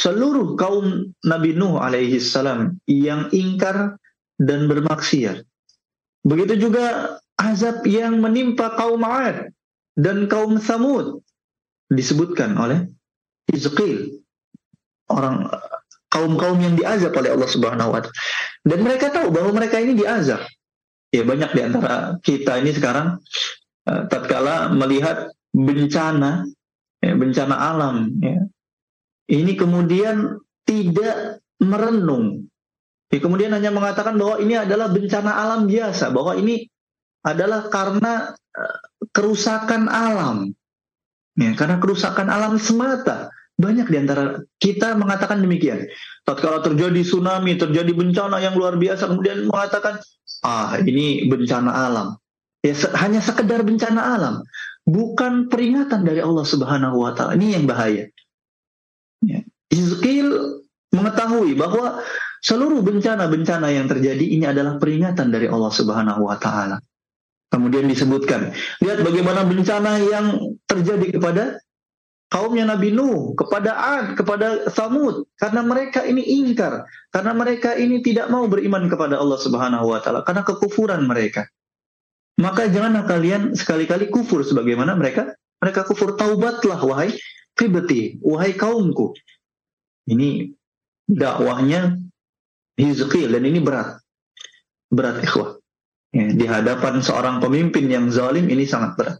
seluruh kaum Nabi Nuh alaihi salam yang ingkar dan bermaksiat. Begitu juga azab yang menimpa kaum 'Ad dan kaum Tsamud disebutkan oleh Hizqil, orang kaum-kaum yang diazab oleh Allah Subhanahu wa taala. Dan mereka tahu bahwa mereka ini diazab. Ya, banyak di antara kita ini sekarang tatkala melihat bencana, ya, bencana alam, ya, ini kemudian tidak merenung. Ya, kemudian hanya mengatakan bahwa ini adalah bencana alam biasa, bahwa ini adalah karena kerusakan alam. Ya, karena kerusakan alam semata. Banyak di antara kita mengatakan demikian. Tatkala terjadi tsunami, terjadi bencana yang luar biasa, kemudian mengatakan, ini bencana alam. Ya, hanya sekedar bencana alam. Bukan peringatan dari Allah Subhanahu wa taala. Ini yang bahaya. Ya. Hizqil mengetahui bahwa seluruh bencana-bencana yang terjadi ini adalah peringatan dari Allah Subhanahu wa taala. Kemudian disebutkan, lihat bagaimana bencana yang terjadi kepada kaumnya Nabi Nuh, kepada 'Ad, kepada Tsamud, karena mereka ini ingkar, karena mereka ini tidak mau beriman kepada Allah Subhanahu wa taala, karena kekufuran mereka. Maka janganlah kalian sekali-kali kufur sebagaimana mereka kufur. Taubatlah wahai qibti, wahai kaumku. Ini dakwahnya Hizqil, dan ini berat ikhwah. Ya, di hadapan seorang pemimpin yang zalim ini sangat berat.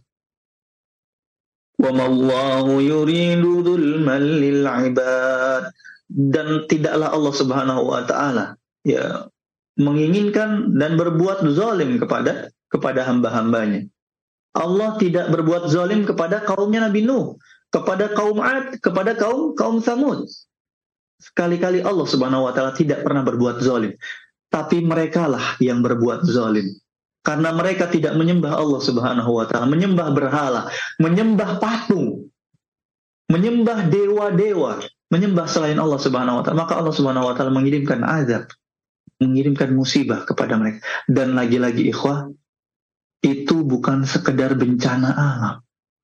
Wa mallahu yuridu dzulman lil ibad, dan tidaklah Allah Subhanahu wa taala ya menginginkan dan berbuat zalim kepada hamba-hambanya. Allah tidak berbuat zalim kepada kaumnya Nabi Nuh, kepada kaum 'Ad, kepada kaum Tsamud. Sekali-kali Allah Subhanahu wa taala tidak pernah berbuat zalim, tapi merekalah yang berbuat zalim. Karena mereka tidak menyembah Allah Subhanahu wa taala, menyembah berhala, menyembah patung, menyembah dewa-dewa, menyembah selain Allah Subhanahu wa taala. Maka Allah Subhanahu wa taala mengirimkan azab, mengirimkan musibah kepada mereka. Dan lagi-lagi ikhwah, itu bukan sekedar bencana alam.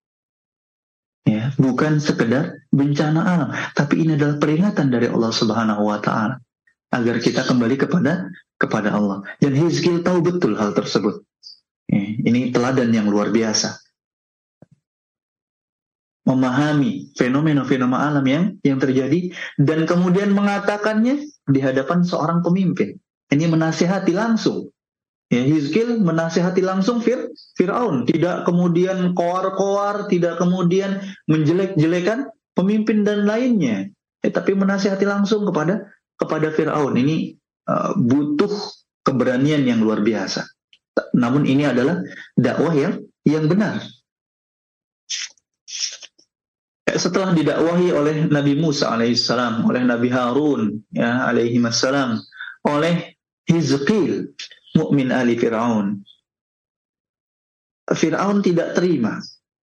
Ya, bukan sekedar bencana alam, tapi ini adalah peringatan dari Allah Subhanahu wa taala agar kita kembali kepada Allah. Dan Hizqil tahu betul hal tersebut. Ini teladan yang luar biasa. Memahami fenomena-fenomena alam yang terjadi dan kemudian mengatakannya di hadapan seorang pemimpin. Ini menasihati langsung. Ya, Hizqil menasihati langsung Fir'aun. Tidak kemudian koar-koar, tidak kemudian menjelek-jelekan pemimpin dan lainnya. Tapi menasihati langsung kepada Fir'aun. Ini butuh keberanian yang luar biasa. Namun ini adalah dakwah yang benar. Setelah didakwahi oleh Nabi Musa alaihissalam, oleh Nabi Harun ya alaihissalam, oleh Hizqil, mukmin ali Fir'aun. Fir'aun tidak terima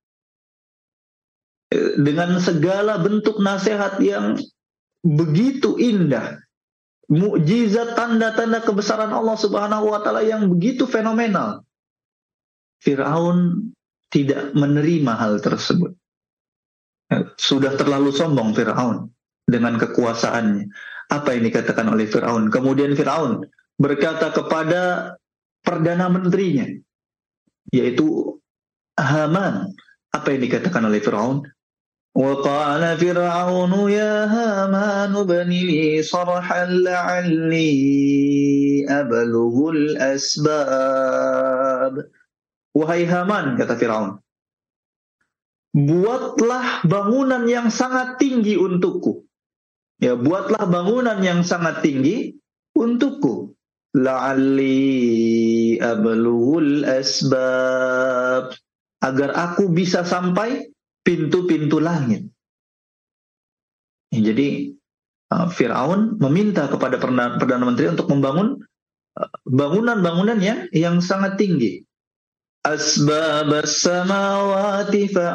dengan segala bentuk nasihat yang begitu indah, mukjizat, tanda-tanda kebesaran Allah Subhanahu wa taala yang begitu fenomenal. Fir'aun tidak menerima hal tersebut. Sudah terlalu sombong Fir'aun dengan kekuasaannya. Apa yang dikatakan oleh Fir'aun? Kemudian Fir'aun berkata kepada perdana menterinya, yaitu Haman. Apa yang dikatakan oleh Fir'aun? وَقَالَ فِرْعَوْنُ يَا هَامَانُ ابْنِ لِي صَرْحًا لَعَلِّي أَبْلُغُ الْأَسْبَابَ. Wahai Haman, kata Fir'aun, buatlah bangunan yang sangat tinggi untukku. Ya, buatlah bangunan yang sangat tinggi untukku. La'alli ablughul asbab, agar aku bisa sampai pintu-pintu langit. Ya, jadi Fir'aun meminta kepada Perdana Menteri untuk membangun bangunan-bangunan yang sangat tinggi. Asbabas samawati